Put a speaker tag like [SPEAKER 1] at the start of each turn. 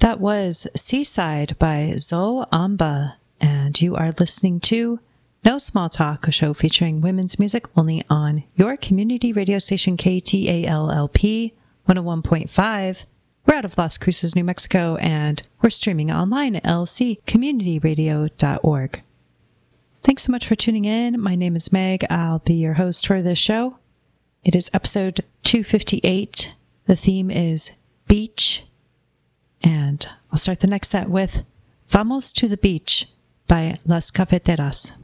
[SPEAKER 1] That was Seaside by Zoe Amba, and you are listening to No Small Talk, a show featuring women's music only on your community radio station KTALLP 101.5. We're out of Las Cruces, New Mexico, and we're streaming online at lccommunityradio.org. Thanks so much for tuning in. My name is Meg. I'll be your host for this show. It is episode 258. The theme is Beach. And I'll start the next set with Vamos to the Beach by Las Cafeteras.